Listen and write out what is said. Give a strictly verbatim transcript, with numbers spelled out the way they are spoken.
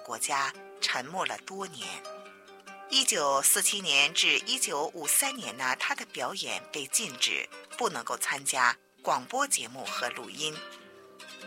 国家沉默了多年。一九四七年至一九五三年呢，他的表演被禁止，不能够参加广播节目和录音。